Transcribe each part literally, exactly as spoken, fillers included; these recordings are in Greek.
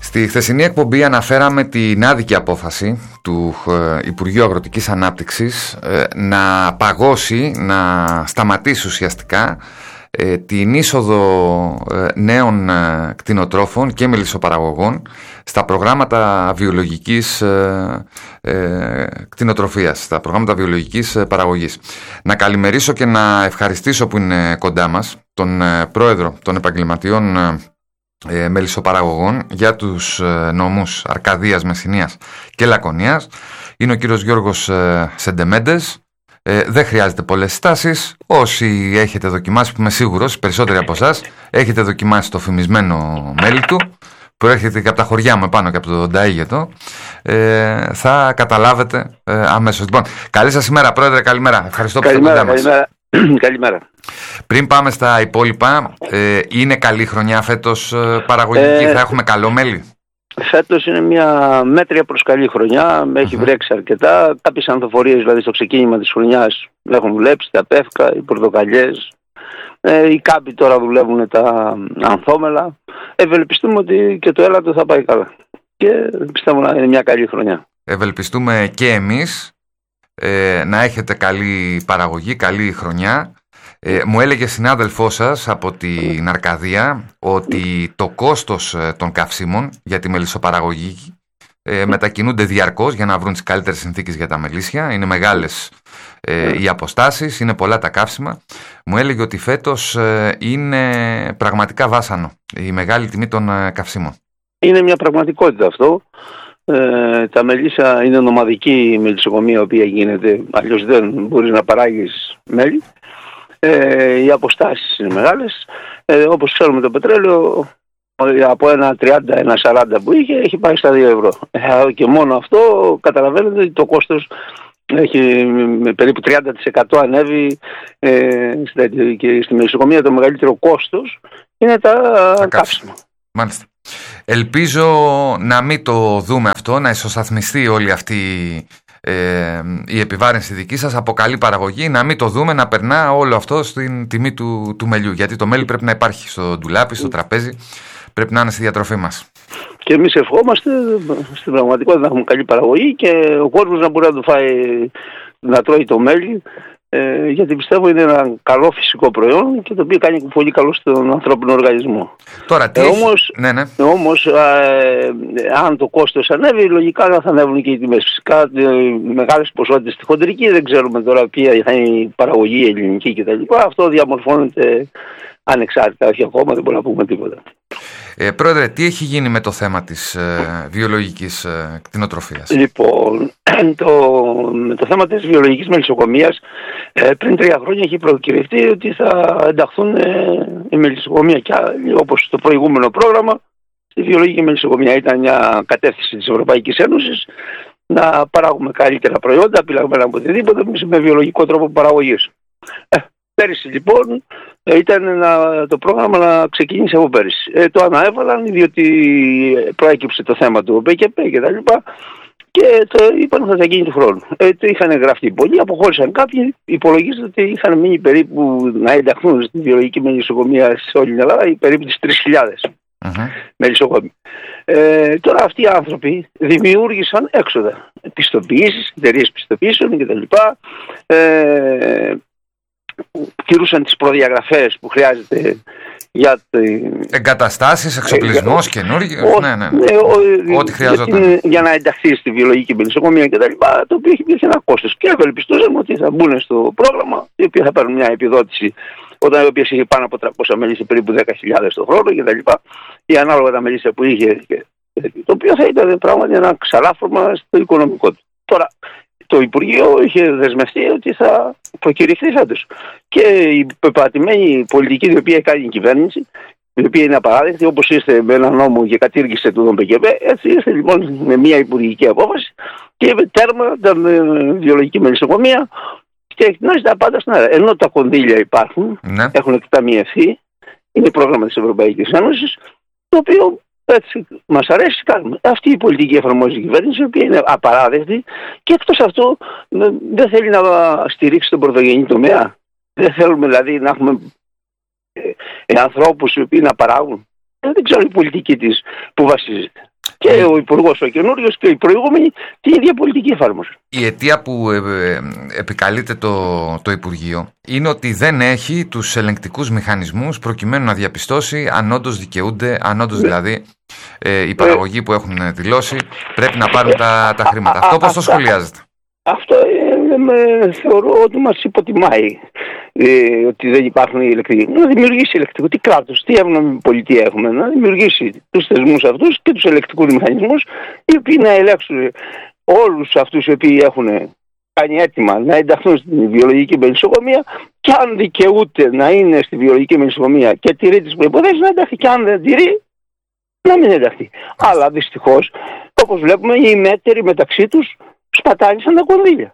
Στη χθεσινή εκπομπή αναφέραμε την άδικη απόφαση του Υπουργείου Αγροτικής Ανάπτυξης να παγώσει, να σταματήσει ουσιαστικά την είσοδο νέων κτηνοτρόφων και μελισσοπαραγωγών στα προγράμματα βιολογικής κτηνοτροφίας, στα προγράμματα βιολογικής παραγωγής. Να καλημερίσω και να ευχαριστήσω που είναι κοντά μας τον πρόεδρο των επαγγελματιών ε, μελισσοπαραγωγών για τους ε, νομούς Αρκαδίας, Μεσσηνίας και Λακωνίας. Είναι ο κύριος Γιώργος ε, Σεντεμέντες. Ε, δεν χρειάζεται πολλές στάσεις. Όσοι έχετε δοκιμάσει, που είμαι σίγουρος, περισσότεροι από εσάς, έχετε δοκιμάσει το φημισμένο μέλι του, προέρχεται και από τα χωριά μου επάνω και από το Νταΐγετο, ε, θα καταλάβετε ε, αμέσως. Λοιπόν, καλή σας ημέρα, πρόεδρε, καλημέρα. Ευχαριστώ που ήρθατε κοντά μας. Καλημέρα. Καλημέρα. Πριν πάμε στα υπόλοιπα, ε, είναι καλή χρονιά φέτος ε, παραγωγική, ε, θα έχουμε καλό μέλι? Φέτος είναι μια μέτρια προς καλή χρονιά, έχει mm-hmm. βρέξει αρκετά. Κάποιες ανθοφορίες δηλαδή στο ξεκίνημα της χρονιάς έχουν δουλέψει, τα πεύκα, οι πορτοκαλιές. Ε, οι κάμποι τώρα δουλεύουν τα ανθόμελα. Ευελπιστούμε ότι και το έλατο θα πάει καλά. Και πιστεύω να είναι μια καλή χρονιά. Ευελπιστούμε και εμείς ε, να έχετε καλή παραγωγή, καλή χρονιά. Ε, μου έλεγε συνάδελφός σας από την Αρκαδία ότι το κόστος των καυσίμων για τη μελισσοπαραγωγή ε, μετακινούνται διαρκώς για να βρουν τις καλύτερες συνθήκες για τα μελίσια. Είναι μεγάλες ε, οι αποστάσεις, είναι πολλά τα καύσιμα. Μου έλεγε ότι φέτος ε, είναι πραγματικά βάσανο η μεγάλη τιμή των ε, καυσίμων. Είναι μια πραγματικότητα αυτό. Ε, τα μελίσια είναι νομαδική μελισσοκομεία η οποία γίνεται, αλλιώς δεν μπορείς να παράγεις μέλι. Ε, οι αποστάσεις είναι μεγάλες. Ε, όπως ξέρουμε το πετρέλαιο από ένα τριάντα, ένα σαράντα που είχε έχει πάει στα δύο ευρώ. Ε, και μόνο αυτό καταλαβαίνετε ότι το κόστος έχει με περίπου τριάντα τοις εκατό ανέβει ε, και στη μελισσοκομεία το μεγαλύτερο κόστος είναι τα, τα καύσιμα. Μάλιστα. Ελπίζω να μην το δούμε αυτό, να ισοσταθμιστεί όλη αυτή ε, η επιβάρυνση δική σας από καλή παραγωγή, να μην το δούμε να περνά όλο αυτό στην τιμή του, του μελιού. Γιατί το μέλι πρέπει να υπάρχει στο ντουλάπι, στο τραπέζι, πρέπει να είναι στη διατροφή μας. Και εμείς ευχόμαστε στην πραγματικότητα να έχουμε καλή παραγωγή και ο κόσμος να μπορεί να το φάει, να τρώει το μέλι. Ε, γιατί πιστεύω είναι ένα καλό φυσικό προϊόν και το οποίο κάνει πολύ καλό στον ανθρώπινο οργανισμό. Τώρα, τι ε, έχει... όμως, ναι, ναι. όμως ε, αν το κόστος ανέβει, λογικά θα ανέβουν και οι τιμές. Φυσικά ε, μεγάλες ποσότητες στη χοντρική, δεν ξέρουμε τώρα ποια θα είναι η παραγωγή ελληνική κτλ. Αυτό διαμορφώνεται ανεξάρτητα, όχι ακόμα, δεν μπορούμε να πούμε τίποτα. Ε, πρόεδρε, τι έχει γίνει με το θέμα της ε, βιολογικής ε, κτηνοτροφίας? Λοιπόν, το, με το θέμα της βιολογικής μελισσοκομείας ε, πριν τρία χρόνια έχει προκηρυχθεί ότι θα ενταχθούν ε, οι μελισσοκομεία και άλλοι, όπως το προηγούμενο πρόγραμμα, στη βιολογική μελισσοκομεία. Ήταν μια κατεύθυνση της Ευρωπαϊκής Ένωσης να παράγουμε καλύτερα προϊόντα, απειλαγμένα από οτιδήποτε, με βιολογικό τρόπο παραγωγής. Ε, Πέρυσι λοιπόν ήταν ένα, το πρόγραμμα να ξεκινήσει από πέρυσι. Ε, το αναέβαλαν διότι προέκυψε το θέμα του ΟΠΕΚΕΠΕ και τα λοιπά και το είπαν ότι θα γίνει του χρόνου. Ε, το είχαν γραφτεί πολλοί, αποχώρησαν κάποιοι, υπολογίζεται ότι είχαν μείνει περίπου να ενταχθούν στη βιολογική μελισσοκομεία σε όλη την Ελλάδα περίπου τις τρεις χιλιάδες uh-huh. μελισσοκομεία. Ε, τώρα αυτοί οι άνθρωποι δημιούργησαν έξοδα, πιστοποιήσεις, εταιρείες πιστοποιήσεων κτλ. Ε, τηρούσαν τις προδιαγραφές που χρειάζεται για εγκαταστάσεις, εξοπλισμός, καινούργιο, ναι, ναι, ναι. Ό,τι χρειαζόταν για, για να ενταχθεί στη βιολογική μελισσοκομεία κτλ. Το οποίο υπήρχε ένα κόστος και ευελπιστούσαμε ότι θα μπουν στο πρόγραμμα, οι οποίοι θα πάρουν μια επιδότηση όταν οι οποίες είχε πάνω από τριακόσια μελίσια, περίπου δέκα χιλιάδες το χρόνο κτλ. Ή ανάλογα τα μελίσια που είχε, το οποίο θα ήταν πράγματι ένα ξαλάφρωμα στο οικονομικό του. Τώρα, το Υπουργείο είχε δεσμευτεί ότι θα προκηρυχθεί φέτος. Και η πεπατημένη πολιτική η οποία κάνει η κυβέρνηση, η οποία είναι απαράδεκτη, όπως ήρθε με ένα νόμο και κατήργησε το ΟΠΕΚΕΠΕ, έτσι ήρθε λοιπόν με μια υπουργική απόφαση και είπε τέρμα τα βιολογική μελισσοκομεία και εκτινάζει τα πάντα στην αέρα. Ενώ τα κονδύλια υπάρχουν, ναι. έχουν εκταμιευθεί, είναι πρόγραμμα της Ευρωπαϊκής Ένωσης, το οποίο έτσι μας αρέσει, κάνουμε. Αυτή η πολιτική εφαρμόζει η κυβέρνηση, η οποία είναι απαράδεκτη και εκτός αυτού δεν θέλει να στηρίξει τον πρωτογενή τομέα. Δεν θέλουμε δηλαδή να έχουμε ε, ε, ανθρώπους οι οποίοι να παράγουν. Ε, δεν ξέρω η πολιτική της που βασίζεται. Και ε, ο υπουργός ο καινούριος και οι προηγούμενοι την ίδια πολιτική εφάρμοσαν. Η αιτία που ε, ε, επικαλείται το, το Υπουργείο είναι ότι δεν έχει τους ελεγκτικούς μηχανισμούς προκειμένου να διαπιστώσει αν όντως δικαιούνται, αν όντως δηλαδή ε, οι παραγωγοί που έχουν δηλώσει πρέπει να πάρουν τα, τα χρήματα. Αυτό πώς το σχολιάζετε? Αυτό ε, με, θεωρώ ότι μας υποτιμάει, ε, ότι δεν υπάρχουν ηλεκτρικοί. Να δημιουργήσει ηλεκτρικό. Τι κράτος, τι εύνοιμη πολιτεία έχουμε. Να δημιουργήσει τους θεσμούς αυτούς και τους ελεκτικούς μηχανισμούς, οι οποίοι να ελέγξουν όλους αυτούς οι οποίοι έχουν κάνει έτοιμα να ενταχθούν στην βιολογική μελισσοκομεία, και αν δικαιούται να είναι στη βιολογική μελισσοκομεία και τηρεί τις προϋποθέσεις, να ενταχθεί. Και αν δεν τηρεί, να μην ενταχθεί. Αλλά δυστυχώς, όπως βλέπουμε, οι μέτεροι μεταξύ τους σπατάλησαν τα κονδύλια.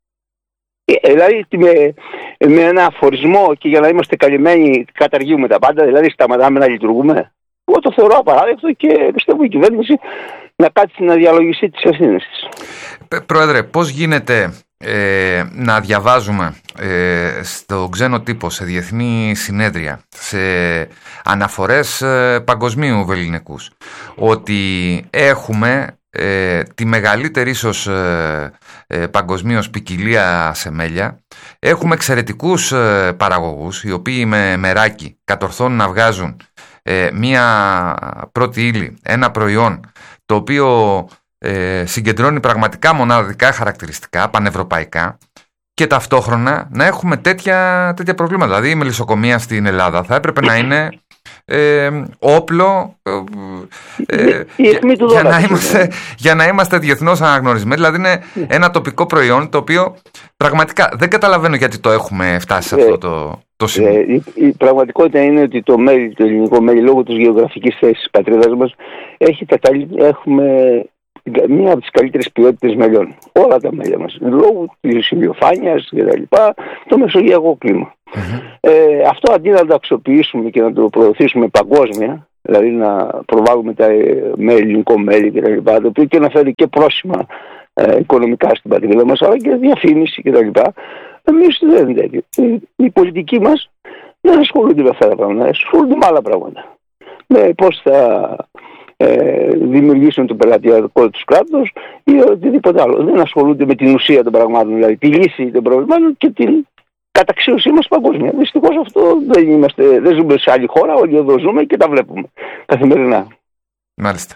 Ε, δηλαδή με, με ένα αφορισμό και για να είμαστε καλυμμένοι καταργούμε τα πάντα, δηλαδή σταματάμε να λειτουργούμε. Εγώ το θεωρώ απαράδεκτο και πιστεύω η κυβέρνηση να κάτσει να διαλογιστεί τις ευθύνες της. Πρόεδρε, πώς γίνεται ε, να διαβάζουμε ε, στο ξένο τύπο, σε διεθνή συνέδρια, σε αναφορές ε, παγκοσμίου βελληνικούς, ότι έχουμε Ε, τη μεγαλύτερη ίσως ε, ε, παγκοσμίως ποικιλία σε μέλια. Έχουμε εξαιρετικούς ε, παραγωγούς, οι οποίοι με μεράκι κατορθώνουν να βγάζουν ε, μία πρώτη ύλη, ένα προϊόν το οποίο ε, συγκεντρώνει πραγματικά μοναδικά χαρακτηριστικά πανευρωπαϊκά, και ταυτόχρονα να έχουμε τέτοια, τέτοια προβλήματα. Δηλαδή η μελισσοκομεία στην Ελλάδα θα έπρεπε να είναι Ε, όπλο ε, για, για, να είμαστε, για να είμαστε διεθνώς αναγνωρισμένοι. Δηλαδή είναι ένα τοπικό προϊόν το οποίο πραγματικά δεν καταλαβαίνω γιατί το έχουμε φτάσει σε αυτό το, το σημείο. Ε, η, η πραγματικότητα είναι ότι το μέλι, το ελληνικό μέλι, λόγω της γεωγραφικής θέσης της πατρίδας μας, έχει τα, έχουμε μία από τις καλύτερες ποιότητες μελιών. Όλα τα μέλια μας, λόγω της ηλιοφάνειας και τα λοιπά, το μεσογειακό κλίμα. Mm-hmm. Ε, αυτό αντί να το αξιοποιήσουμε και να το προωθήσουμε παγκόσμια, δηλαδή να προβάλλουμε τα με ελληνικό μέλι και τα λοιπά, το οποίο και να φέρει και πρόσημα ε, οικονομικά στην πατρίδα μας, αλλά και διαφήμιση και τα λοιπά, εμείς δεν είναι τέτοιο. Οι πολιτικοί μας δεν ασχολούνται με αυτά τα πράγματα, ασχολούνται με άλλα πράγματα. Με πώς θα ε, δημιουργήσουν το πελατειακό τους κράτος ή οτιδήποτε άλλο. Δεν ασχολούνται με την ουσία των πραγμάτων, δηλαδή τη λύση των προβλημάτων και την καταξίωσή μας παγκόσμια. Δυστυχώς αυτό δεν είμαστε, δεν ζούμε σε άλλη χώρα, όλοι εδώ ζούμε και τα βλέπουμε καθημερινά. Μάλιστα.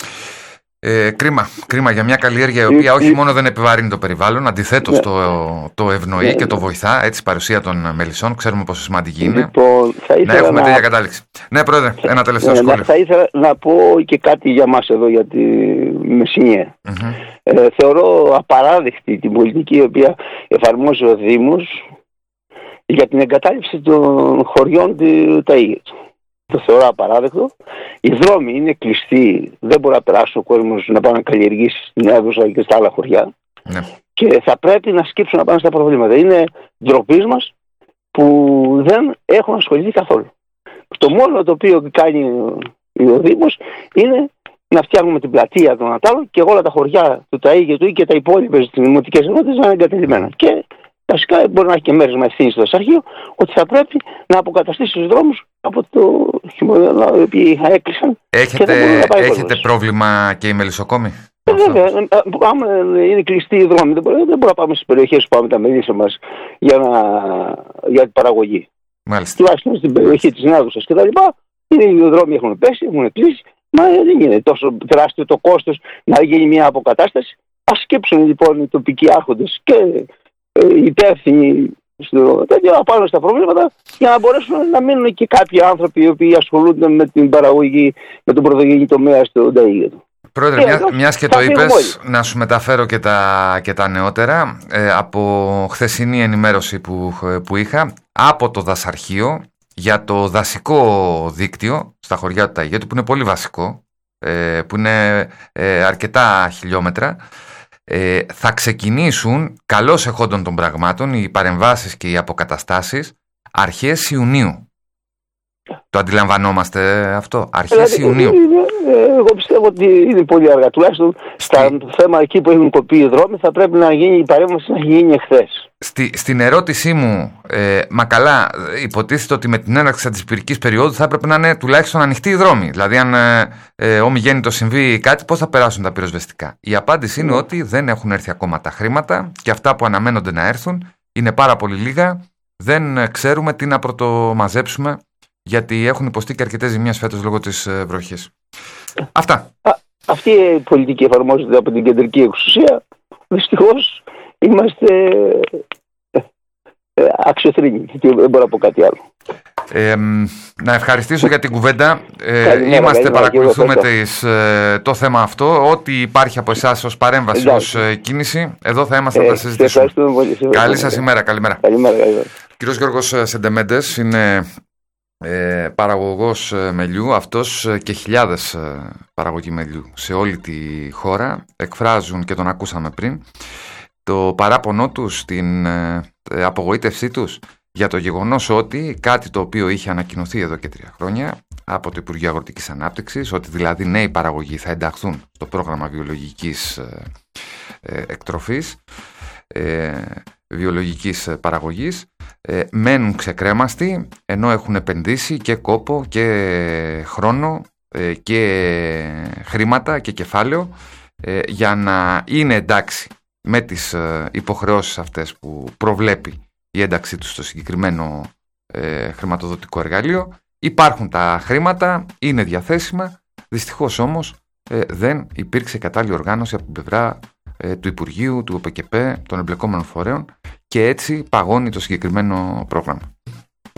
Ε, κρίμα, κρίμα για μια καλλιέργεια η οποία όχι μόνο δεν επιβαρύνει το περιβάλλον, αντιθέτως ναι. το, το ευνοεί ναι. και το βοηθά, έτσι, παρουσία των μελισσών. Ξέρουμε πόσο σημαντική είναι. Λοιπόν, να έχουμε να... τέτοια κατάληξη. Ναι, Πρόεδρε, ένα τελευταίο ναι, σχόλιο. Θα ήθελα να πω και κάτι για μας εδώ, για τη Μεσσηνία. Mm-hmm. Ε, θεωρώ απαράδεκτη την πολιτική η οποία εφαρμόζει ο Δήμος για την εγκατάλειψη των χωριών του Ταΐγετου. Το θεωρώ απαράδεκτο. Οι δρόμοι είναι κλειστοί. Δεν μπορεί να περάσει ο κόσμος να πάει να καλλιεργήσει στην Εύβοια και στα άλλα χωριά. Ναι. Και θα πρέπει να σκύψουν να πάνε στα προβλήματα. Είναι ντροπή μας που δεν έχουν ασχοληθεί καθόλου. Το μόνο το οποίο κάνει ο Δήμος είναι να φτιάχνουμε την πλατεία των Ατάλων και όλα τα χωριά του Ταΐγετου και τα υπόλοιπες δημοτικές ενότητες να είναι εγκατελειμμένα. Και βασικά μπορεί να έχει και μέρες με ευθύνη στο αρχείο ότι θα πρέπει να αποκαταστήσει τους δρόμους από το χειμώνα οι οποίοι έκλεισαν. Έχετε, έχετε πρόβλημα και οι μελισσοκόμοι? Ε, βέβαια, άμα είναι κλειστοί οι δρόμοι, δεν μπορούμε να πάμε στις περιοχές που πάμε τα μελίσια μας για, να, για την παραγωγή. Μάλιστα. Τουλάχιστον στην περιοχή της Νέαδουσας και τα λοιπά, οι δρόμοι έχουν πέσει, έχουν κλείσει. Μα δεν είναι τόσο τεράστιο το κόστος να γίνει μια αποκατάσταση. Ας σκέψουν λοιπόν οι τοπικοί άρχοντες και οι υπεύθυνοι στο τέτοιο πάνω στα προβλήματα για να μπορέσουν να μείνουν και κάποιοι άνθρωποι οι οποίοι ασχολούνται με την παραγωγή, με τον πρωτογενή τομέα στο Ταΐγετο. Πρόεδρε, μια, μιας και το είπες, να σου μεταφέρω και τα, και τα νεότερα ε, από χθεσινή ενημέρωση που, που είχα από το δασαρχείο για το δασικό δίκτυο στα χωριά του Ταΐγετου, που είναι πολύ βασικό, ε, που είναι ε, αρκετά χιλιόμετρα. Ε, θα ξεκινήσουν καλώς εχόντων των πραγμάτων οι παρεμβάσεις και οι αποκαταστάσεις αρχές Ιουνίου. Το αντιλαμβανόμαστε αυτό, αρχές δηλαδή, Ιουνίου. Είναι, εγώ πιστεύω ότι είναι πολύ αργά. Τουλάχιστον στα θέμα εκεί που έχουν κοπεί οι δρόμοι θα πρέπει να γίνει η παρέμβαση, να γίνει εχθές. Στη, στην ερώτησή μου, ε, μα καλά, υποτίθεται ότι με την έναρξη της πυρικής περίοδου θα έπρεπε να είναι τουλάχιστον ανοιχτοί οι δρόμοι. Δηλαδή, αν ε, ε, ομιγέννητο συμβεί κάτι, πώς θα περάσουν τα πυροσβεστικά. Η απάντηση είναι mm. ότι δεν έχουν έρθει ακόμα τα χρήματα και αυτά που αναμένονται να έρθουν είναι πάρα πολύ λίγα. Δεν ξέρουμε τι να πρωτομαζέψουμε, γιατί έχουν υποστεί και αρκετές ζημιές φέτος λόγω της ε, βροχής. Αυτά. Α, αυτή η πολιτική εφαρμόζεται από την κεντρική εξουσία. Δυστυχώς είμαστε αξιοθρύνοι και δεν μπορώ να πω κάτι άλλο. Ε, να ευχαριστήσω για την κουβέντα. Ε, καλημέρα, είμαστε, καλημέρα, παρακολουθούμε τις, ε, το θέμα αυτό. Ό,τι υπάρχει από εσάς ως παρέμβαση, ως ε, κίνηση, εδώ θα είμαστε ε, να τα συζητήσουμε. Πολύ, καλή σας ημέρα. Καλημέρα. Καλημέρα, καλημέρα. Κύριος Γιώργος Σεντεμέντες είναι ε, παραγωγός μελιού. Αυτός και χιλιάδες ε, παραγωγοί μελιού σε όλη τη χώρα εκφράζουν, και τον ακούσαμε πριν, το παράπονο τους, την ε, απογοήτευσή τους για το γεγονός ότι κάτι το οποίο είχε ανακοινωθεί εδώ και τρία χρόνια από το Υπουργείο Αγροτικής Ανάπτυξης, ότι δηλαδή νέοι παραγωγοί θα ενταχθούν στο πρόγραμμα βιολογικής ε, ε, εκτροφής, ε, βιολογικής παραγωγής, ε, μένουν ξεκρέμαστοι, ενώ έχουν επενδύσει και κόπο και χρόνο ε, και χρήματα και κεφάλαιο ε, για να είναι εντάξει με τις ε, υποχρεώσεις αυτές που προβλέπει η ένταξή τους στο συγκεκριμένο ε, χρηματοδοτικό εργαλείο. Υπάρχουν τα χρήματα, είναι διαθέσιμα. Δυστυχώς όμως ε, δεν υπήρξε κατάλληλη οργάνωση από την πλευρά ε, του Υπουργείου, του ΟΠΕΚΕΠΕ, των εμπλεκόμενων φορέων, και έτσι παγώνει το συγκεκριμένο πρόγραμμα.